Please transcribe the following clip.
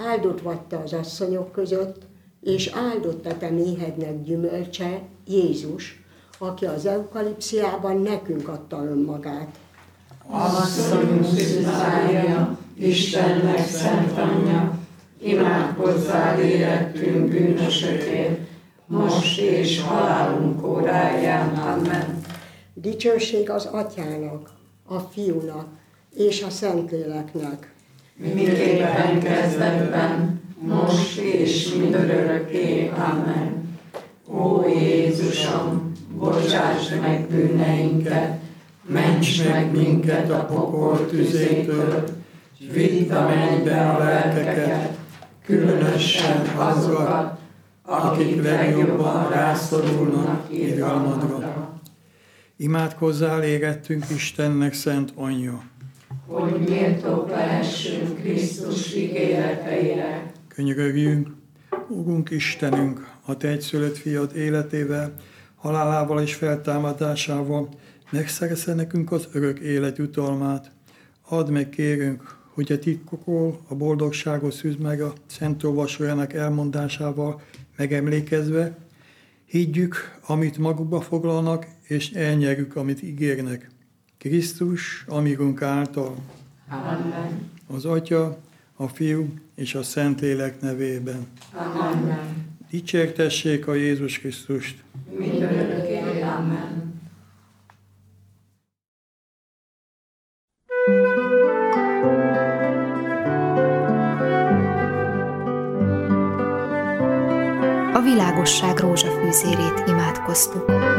áldott vagy te az asszonyok között, és áldott a te méhednek gyümölcse, Jézus, aki az eukalipsziában nekünk adta önmagát. Asszonyunk Szűz Mária, Istennek szent anyja, imádkozzál érettünk bűnösökért, most és halálunk óráján. Amen. Dicsőség az Atyának, a Fiúnak és a Szentléleknek. Miképpen kezdetben, most és mindörökké. Amen. Ó Jézusom, bocsásd meg bűneinket, ments meg minket a pokol tüzétől, vidd a mennybe a lelkeket, különösen azokat, akik legjobban rászorulnak irgalmadra. Imádkozzál érettünk Istennek szent anyja, hogy méltók lehessünk Krisztus ígéreteire. könyörögjünk, Urunk Istenünk, a te egyszülött fiad életével, halálával és feltámadásával megszerezze nekünk az örök élet jutalmát. Add meg, kérünk, hogy a titkokról a boldogságot szűzd meg a Szent Olvasójának elmondásával megemlékezve, higgyük, amit magukba foglalnak, és elnyerjük, amit ígérnek. Krisztus, amígunk által. Amen. Az Atya, a Fiú és a Szentlélek nevében. Amen. Dicsértessék a Jézus Krisztust. Mindörökké. Amen. A világosság rózsafűzérét imádkoztuk.